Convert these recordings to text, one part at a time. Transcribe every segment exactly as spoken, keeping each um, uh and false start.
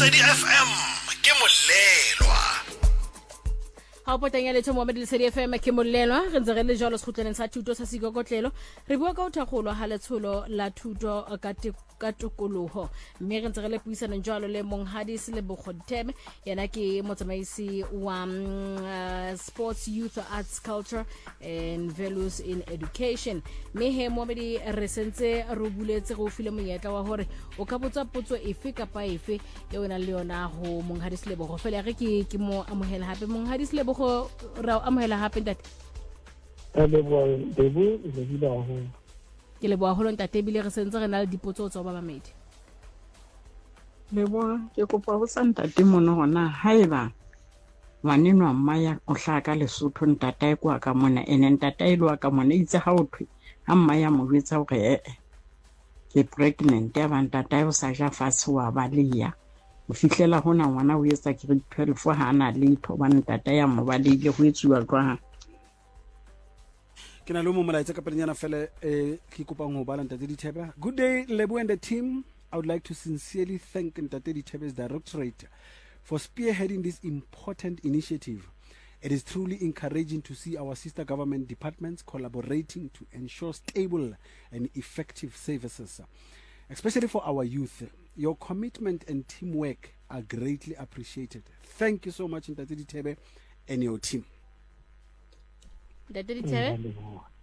Lesedi F M ke molelwa. Ha potang ya letho mo ba Lesedi F M ke molelwa re ntse re le jalo sekhutleng sa thuto sa sikokotlelo re bua ka uthagolo ha letsholo la thuto ka ka tokoloho mme re ntse re le puisana jalo le Monghadi Selebogo Dithebe yana ke motsamaisi wa uh, Sports Youth Arts Culture and Values in Education mme he mo ba di re sentse re buletse go file monyetla wa hore o ka botsa potso efe kapa efe e ona le yona ho Monghadi Selebogo fela re ke ke mo amohela hape Monghadi Selebogo ra amohela hape ntate Leboa debu le dilo ho ke leboa ho ntate bile re sentse re na le dipotso tsa ba bamedi Leboa ke kopa ho santa timono hona haeba ngwanenwa mmaya o hlaka Lesotho ntatae kwa ka mona ene ntatae lo ka mona itse ha o thwe ha mmaya mo betsa hore eh ke pregnant ya ba ntatae o sa ja fase wa balia o fihlela hona ngwana o etsa grade twelve ha ana letho ba ntatae ya mo balile ho etsuwa jwa Ke na lo mo molaetsa ka pelenyana fela eh ke kopang ho bala Ntate Dithebe. Good day Lebo and the team. I would like to sincerely thank Ntate Dithebe's Directorate for spearheading this important initiative. It is truly encouraging to see our sister government departments collaborating to ensure stable and effective services, especially for our youth. Your commitment and teamwork are greatly appreciated. Thank you so much Ntate Dithebe and your team. Ntate Dithebe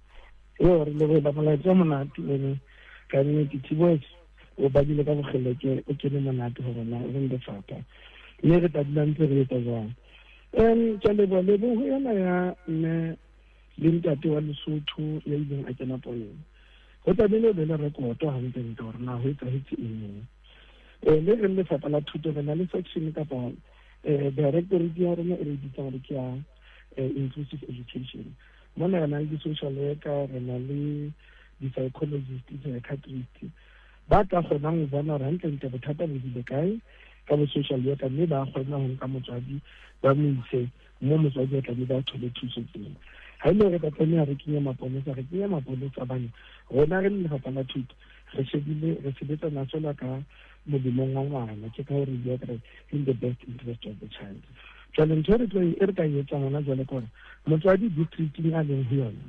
yo re le ba mola tsa mona tlo ka ni dithibo o ba dile ka bogele ke o ke le monate ho rona re ntse fata le re tla dintse re etsa jwang em tsa le bo le bo yana ya ne le ntate wa Lesotho ya ileng a kena pono go tla bile le rekoto ha ntse ntse re na ho etsa hitse eng eh le re le fata la thuto re na le section ka pa eh directorate ya rena e re ditsa re ke ya inclusive education mona na le social worker re na le di psychologist di psychiatrist ba ka kgona go bona re ntse ntse bothata bo di kae ka bo social worker mme ba kgona go ka motswadi ba mo ise mo motswadi ka di ba thole thuso teng ha ile re ka tsena re kinya maponesa re kinya maponesa bana rona re le fapa la thuto re shebile re sebetsa na sola ka modimong wa ngwana ke ka hore di re in the best interest of the child jwale ntho re tlo e re ka etsa ngwana jwale kore motswadi districting a leng ho yona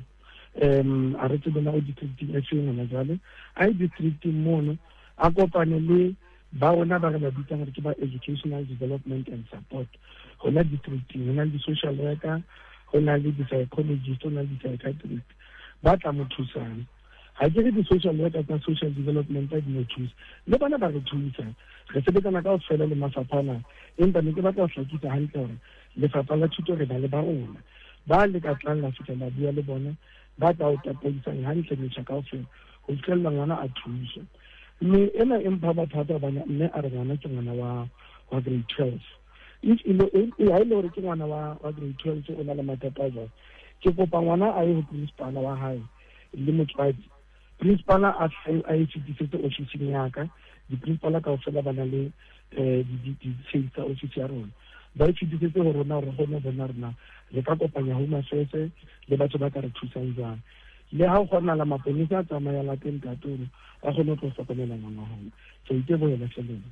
em a re tsebela o districting e tseng ngwana jwale a e districting mono a kopane le ba ona ba re ba bitsa re ke ba educational development and support hona districting hona di social worker hona le di psychologist hona di psychiatrist ba tla mo thusana ha ke re di social worker tsa social development ba di mo thusa le bana ba re thusa re sebetsana ka ho fela le mafaphana empa ne ke batla ho hlakisa hantle hore lefapha la thuto re ba le ba rona ba le ka tlang la fitla la bua le bona ba tla o tataisang hantle metjha ka ho fela ho fihlella ngwana a thusa mme ena empa ba thata bana mme a re ngwana ke ngwana wa wa grade twelve if ilo e ha ile hore ke ngwana wa wa grade twelve o na le mathata a jwang ke kopa ngwana a ye ho principal wa hae le motswadi principal a a e fitise office ya ka di principal ka o fela bana le eh di di tsa office ya rona ba e fitise ho rona re gone bona rena le ka kopanya ho masese le batho ba ka re thusang jwang le ha o gona la maponisa a tsamaya la teng ka toro a gone go sokomela ngwana hona so ite bo yela seleng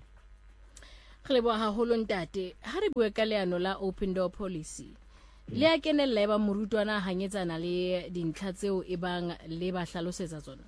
re le bo ha holo ntate ha re bua ka leano la open door policy le a kenella ba morutwana hanyetsana le dintlha tseo e bang le ba hlalosetsa tsona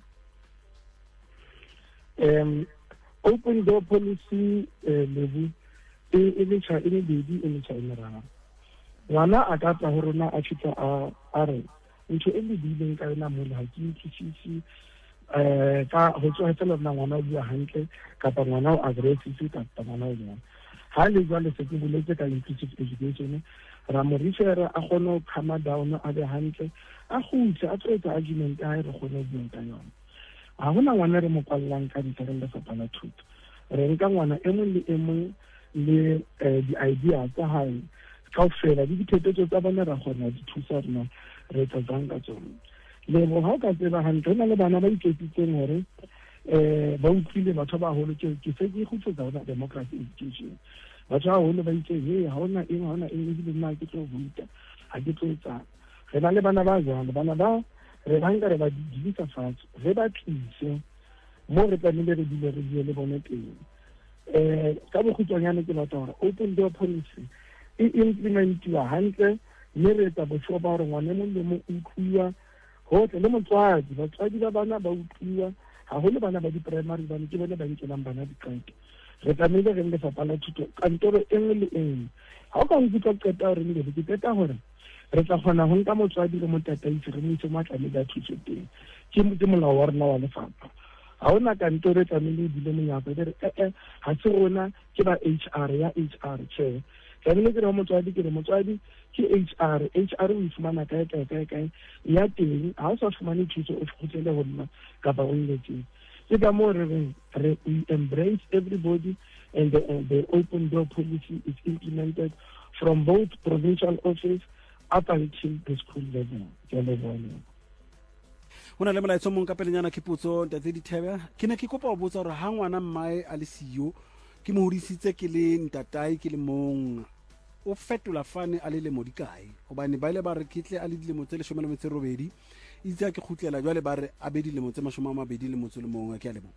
em open door policy lebu e le tsa ene bedi e le tsa ene rana ngwana a ka tla ho rona a tshitsa a a re ntho e le dileng ka ena mo le ha ke tsitsi eh ka ho tswa fela nna ngwana o bua hantle kapa ngwana o aggressive kapa ngwana o bona ha le jwa le se ke boletse ka inclusive education ra mo refer a gone o calm down a be hantle a gutse a tswetsa argument a re gone bua ka yona ha hona ngwana re mo kwallang ka ditare le fapa la thuto re nka ngwana e mong le e mong le di idea tsa hae ka ofela di dithetetso tsa bona ra gona di thusa rena re tsa tsanga tsona le mo ha ka tseba hantle na le bana ba iketsitseng hore eh ba utlwile batho ba holo ke ke se ke khutse tsa bona democracy education batho ba holo ba itse he ha hona eng ha hona eng di nna ke tlo buta ha ke tlo etsa re na le bana ba jwang bana ba re ba nka re ba di tsa fatshe re ba tlise mo re tlamehile re dile re di le bone teng um ka bokgutswanyane ke batla gore open door policy e implementiwa hantle, mme re etsa boswa ba gore ngwane mong le mong o utlwiwa gotlhe, le motswadi batswadi ba bana ba utlwiwa haholo bana ba di-primary bane ke bone ba nkelang bana diqete. Re tlamehile re lefapha la thuto kantoro e nngwe le e nngwe ga o ka nkutlwa qeta gore re ke qeta gore re tla kgona go nka motswadi le motataisi re mo ise matlamedi a thuso teng ke molao wa rona wa lefapha. Ga ona kantoro e tlamehile e bile monyako re ee ga se rona ke ba H R ya H R che tlamehile ke re motswadi ke re motswadi ke H R H R o ifumana kae kae kae kae ya teng ga o sa fumane thuso o kgutlele go nna kapa o iletseng. Ke ka moo re re we embrace everybody and the, uh, the open door policy is implemented from both provincial office up until the school level. Ke a leboha. Ho na le molaetso mong ka pelenyana ke potso Ntate Dithebe, ke ne ke kopa ho botsa hore ha ngwana mmae a le siyo ke mo hodisitse ke le ntatae ke le mong o fetola fane a le le mo dikae hobane ba ile ba re kitle a le dilemo tse leshome le metso e robedi itse a ke khutlela jwale ba re a be dilemo tse mashome a mabedi le motso le mong ke a lebo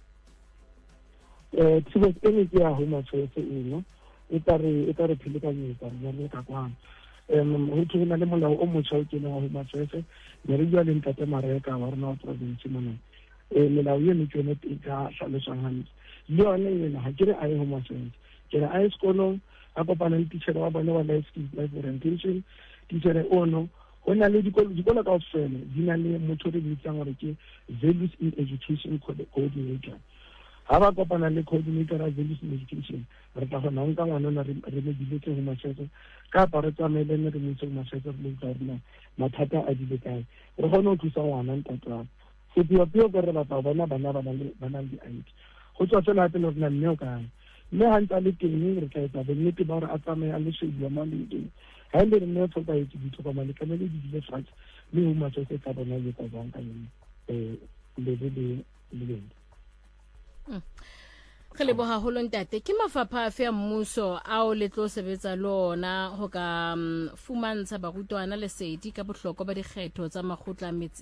eh tsebo ene ke ya homa tsetse eno e tare e tare phile ka nyetsa ya le ka kwana em ho tsena le molao o motho o tsena wa homa tsetse ne re jwa le ntate mareka wa rona wa province mona e molao ye ne tsene ka hlalosang hantle le yone yena ha kere a e homa tsetse ke ra a sekolo a kopana le teacher wa bone wa life skills life orientation teacher ono o na le dikolo dikolo ka ofela di na le motho re bitsang gore ke values in education coordinator. Ha ba kopana le coordinator of values in education re tla go nang ka ngwana re re le diletse ho matshetse ka pa re tsamaile ne re motse matshetse re le tsarina mathata a dile kae re gone o thusa ngwana ntata se pio pio go re batla bona bana ba le bana le I D go tswa tsela ya pele rena mme o kae mme ha ntse le teng re tla etsa bonnete ba gore a tsamaye a le shedi mo leng ha le rena o tloka itse ditho ka mane ka le di dile fatshe le ho matshetse ka bona le ka jang ka yone eh le le le Re leboha haholo ntate. Ke mafapha afe a mmuso ao le tlo sebetsa lona ho ka fumantsha barutwana lesedi ka bohlokwa ba dikgetho tsa makgotla a metse?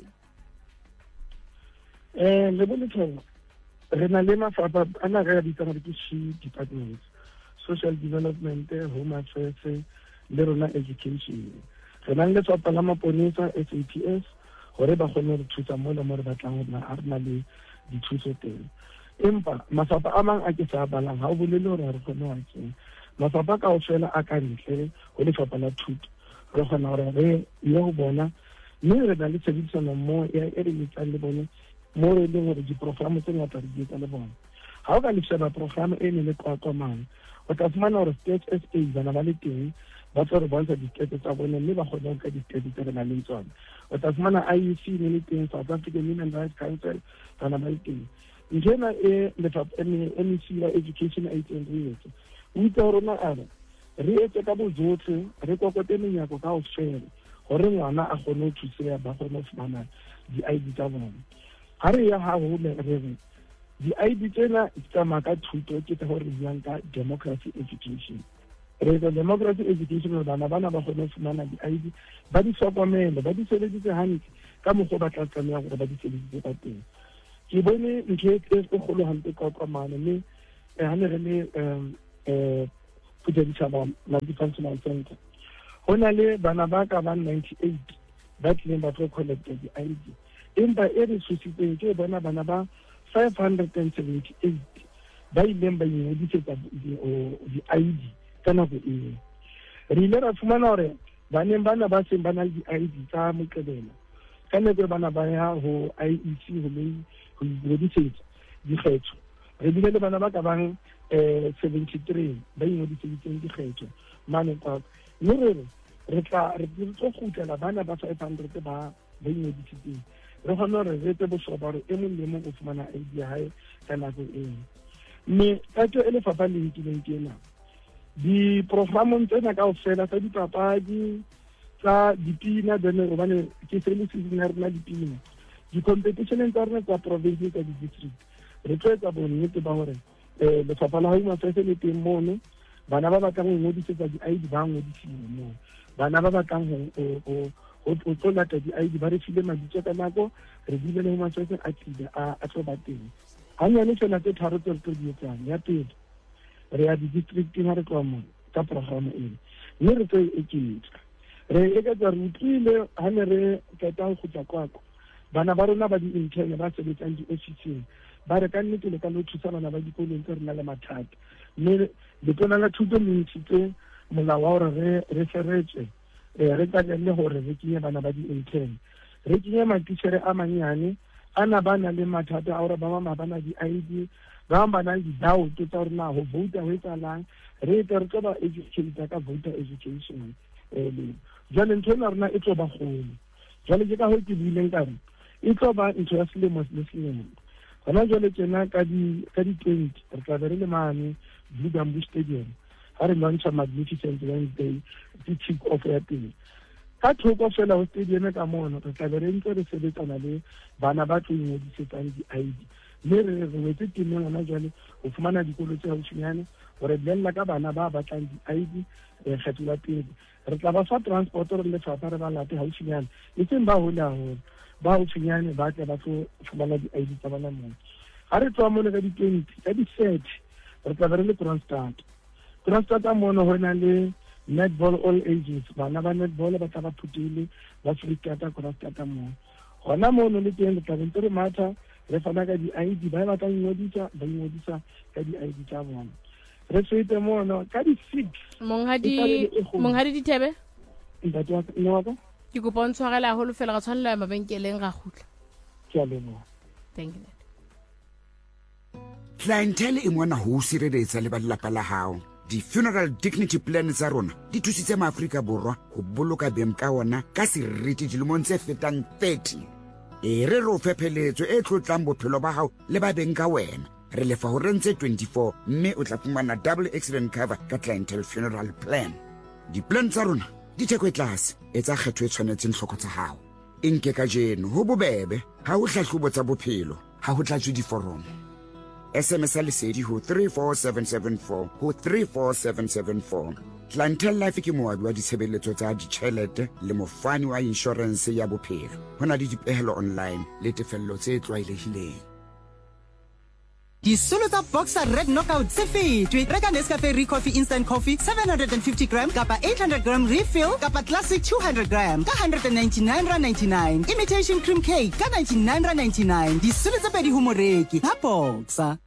Eh le boletseng re na le mafapha ana re a bitsang re ke shi departments, social development, home affairs le rona education. Re na le lefapha la maponesa S A P S hore ba kgone re thusa mo le mo re batlang hore a rena le dithuso teng. Empa mafapha a mang a ke sa balang ha o bolele hore re kgone wa tseng mafapha ka ofela a ka ntle ho lefapha la thuto re kgona hore re ye ho bona mme re na le tshebedisano mo ya e re letsang le bone mo re leng hore diprogramo tse ngata re di etsa le bona ha o ka le sheba programo e ne le kwakwa mang o tla fumana hore state S A bana ba le teng ba tlo re bontsha di-state tsa bone mme ba kgone ho ka di-state tse re nang le tsona o tla fumana I U C ne le teng South African Human Rights Council bana ba le teng njena e lefapha ene ene sila education aid and research o itse gore na ara re etse ka bojotlhe re kokote menyako ka ofela gore ngwana a gone ho thuseya ba gone ho fumana di-I D tsa bona ha re ya ha ho le re di-I D tsena tsa maka thuto ke tsa gore buang ka democracy education re tsa democracy education bana bana ba gone ho fumana di-I D ba di hlokomele ba di sebedise hantle ka mokgwa ba tla tsamaya gore ba di sebedise ka teng ke bone ntho e kgolo hampe ka kwamane mme ha ne re le eh potential multifunctional center ho na le bana ba ka ba ninety-eight ba tlileng ba tlo collect di-I D empa e re susitseng ke bona bana ba five hundred seventy-eight ba ileng ba ingodisetsa di-I D ka nako eo re ile ra fumana hore baneng bana ba seng ba na le di-I D tsa moqebelo ka nako bana ba ya ho I E C ho le go ingodisetsa dikgetho re bile le bana ba ka bang eh seventy-three ba ingodiseditseng dikgetho mane ka mme re re tla re tlo khutela bana ba five hundred ba ba ingodiseditseng re gona re rete bohlokwa gore e mong le mong o fumana I D ya hae ka nako eo mme ka tso e le fapa le nkileng ke ena di-programong tsena ka ofela tsa dipapadi tsa dipina bene o bane ke sele season ya rena dipina di-competition tsa rena tsa province tsa di-district re tlo etsa bonnete ba gore um lefapha la home affairs le teng mono bana ba batlang ho ngodisetsa di-I D ba ngodisile moo bana ba batlang ho tlo lata di-I D ba re file mabitso ka nako re bile le home affairs a tlile a tlo ba teng hanyane fela tse tharo tse re tlo di etsang ya pele re ya di-districting ha re tloa mo ka programa eno mme re tlo e eketsa re eketsa re utlwile ha ne re keta go khutla kwako bana ba rona ba di-intern ba sebetsang di-officing ba re ka nnete le ka lo thusa bana ba dikolong tse re na le mathata mme letona la thuto le ntshitse molao wa gore re feretse re tlalelle gore re kenye bana ba di-intern re kenye matitšhere a mannyane a na ba na le mathata a gore ba bangwe ba na di-I D ba bangwe ba na le di-doubt tsa gore na go vouta go etsalang re ete re tlo ba educata ka voter education um jale ntho ena rona e tlo ba golo jale ke ka go ke buileng kare e tlo ba ntho ya selemo le selemo gona jale tsena ka di-twenty re tla be re le mane Blue Bamboo Stadium ha re launcha Magnificent Wednesday ke kick off ya teng ka thoko fela ho stadium ka mono re tla be re ntse re sebetsana le bana ba tlo ingwedisetsang di-I D mme re re wetse temeng gona jale go fumana dikolo tse gaufinyane gore bolella ka bana ba batlang di-I D kgetho la pele re tla ba fa transport re lefapha re ba late gaufinyane e seng ba hole haholo ba gaufinyane ba tle ba tlo fumana di-I D tsa bona moo ga re tswa mone ka di-twenty ka di-thirty re tla be re le Kroonstad Kroonstad mono go na le netball all ages bana ba netball ba tla ba phutile ba frikata Kroonstad moo gona mono le teng le tla be re matha re fana ka di-I D ba ba tla ingodisa ba ingodisa ka di-I D tsa bona re fete mono ka di-six monghadi monghadi Dithebe ntate wa no wa ke go bontshwarela go lo fela ga tshwanela mabenkeleng ga gutla ke a leboga thank you Clientele e mona ho sireletsa le ba lelapa la hao. Di-funeral dignity plan tsa rona di thusitse maAfrika Borwa ho boloka beng ka ona ka seriti dilemong tse fetang thirty. E re re o fepheletso e tlotlang bophelo ba hao le ba beng ka wena. Re lefa ho rentse twenty-four mme o tla fumana double accident cover ka clientele funeral plan. Di-plan tsa rona di theko e tlase e tsa kgetho e tshwanetseng tlhoko tsa hao. E nke ka jeno ho bobebe ha ho hlahlobo tsa bophelo ha ho tlatswe diforomo. S M S a lesedi ho three four seven seven four ho three four seven seven four. Clientele Life ke moabi wa ditshebeletso tsa ditjhelete le mofani wa insurance ya bophelo. Ho na le dipehelo online le tefello tse tlwaelehileng. Disolo tsa Boxer Red Knockout se fetwe. Reka Nescafe Re Coffee Instant Coffee seven hundred fifty gram kapa eight hundred gram refill kapa Classic two hundred gram ka one hundred ninety-nine rand ninety-nine. Imitation Cream Cake ka ninety-nine rand ninety-nine. Disolo tsa pedi ho moreki ha Boxer.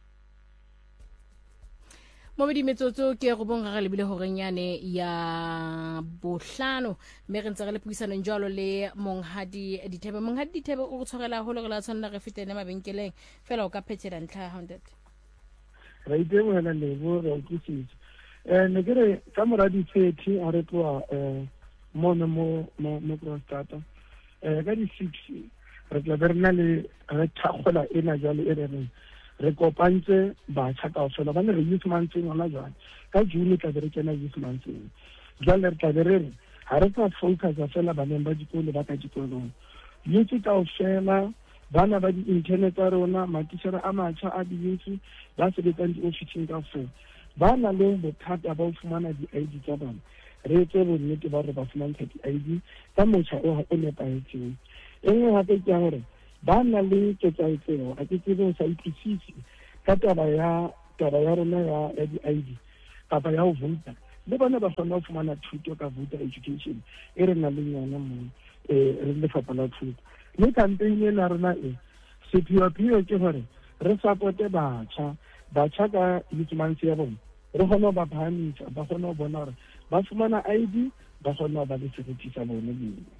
mo di metsotso ke go bonga ga lebile horenyane ya bohlano mme re ntse re le puisano njalo le monghadi Dithebe monghadi Dithebe o go tshwarela go le go la tshwanela re fetene mabenkeleng fela o ka phethela ntlha one hundred ra ite mo la lebo ra utlwisitse eh ne ke re ka mora di thirty a re tloa eh mo mo mo Kroonstad eh ka di six re tla be re na le re thakgola ena jalo e re re re kopantse ba tshaka ofela ba ne re youth month ngwana jwana ka June ka re kena youth month jalo re tla be re ha re ka focus fela ba member dikolo ba ka dikolo youth ka ofela bana ba di-internet tsa rona matitšhere a matšha a di-youth ba sebetsang di-officing ka fela ba na le bothata ba o fumana di-I D tsa bana re etse bonnete ba gore ba fumantšha di-I D ka motšha o nepagetseng e nngwe gape ke ya gore ba na le ketsaetsego a ke tsebe o sa itlwisise ka taba ya taba ya rona ya di-I D kapa ya go vouta le bona ba kgona go fumana thuto ka voter education e re nang le yona mo re lefapha la thuto mme campaign ena rona e sephiophio ke gore re supporte batjha batjha ka youth month ya bona re kgona go ba phahamisa ba kgona go bona gore ba fumana I D ba kgona go ba le seriti sa bone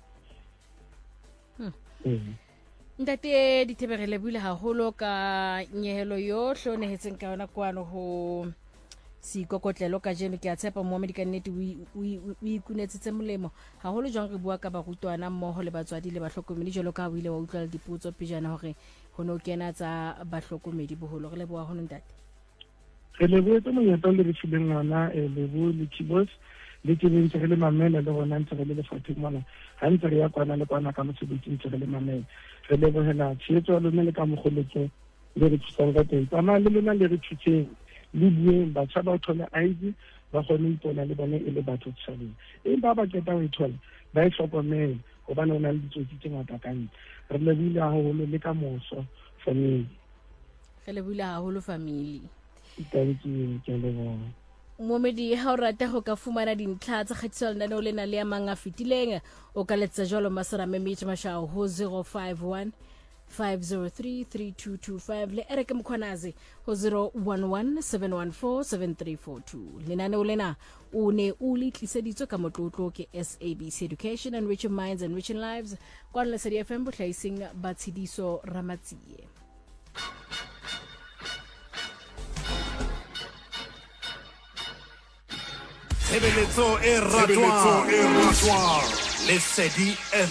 leno Ntate Dithebe re lebile haholo ka nyehelo yohle o nehetseng ka yona kwano ho sikokotlelo ka jeno ke a tshepa mo medical net o ikunetsetse molemo haholo jang re bua ka barutwana mmoho le batswadi le bahlokomedi jalo ka buile wa utlwa dipotso pejana hore ho no kena tsa bahlokomedi boholo re leboa ho ntate re leboetse monyetla le re fileng ngwana e lebo le kibos le ke ntse re le mamela le gona ntse re le lefatheng mona ha ntse re ya kwana le kwana ka mosebetsi ntse re le mamela re lebogela tsheetso lona le ka mogoletse le re thusang ka teng tsamaya le lona le re thuseng le bueng batjha ba o thole I D ba kgone ipona le bone e le batho setšhabeng empa ba keta go e thola ba e tlhokomele gobane o na le ditsotsi tse ngata ka ntle re lebohile haholo le ka moso family re lebohile haholo family thank you ke leboga momedi ha o rata go ka fumana dintlha tsa kgatiso lenaneo lena le ya mang a fetileng o ka letsa jalo Maserame Mete Mashao ho zero five one five zero three three two two five le Eric Mkhwanazi ho zero one one seven one four seven three four two. Lenaneo lena o ne o le tliseditswe ka motlotlo ke S A B C Education, Enriching Minds, Enriching Lives kwa Lesedi F M botlhaising ba Tshidiso Ramatsie. Tshebeletso e ratwang Lesedi F M.